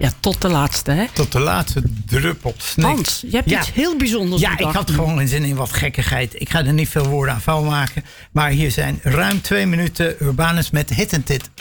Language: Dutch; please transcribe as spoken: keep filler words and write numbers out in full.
Ja, tot de laatste, hè? Tot de laatste druppel sneeuw. Hans, je hebt Ja. iets heel bijzonders Ja, bedacht. ik had gewoon zin in wat gekkigheid. Ik ga er niet veel woorden aan vuil maken. Maar hier zijn ruim twee minuten Urbanus met Hit en Tit.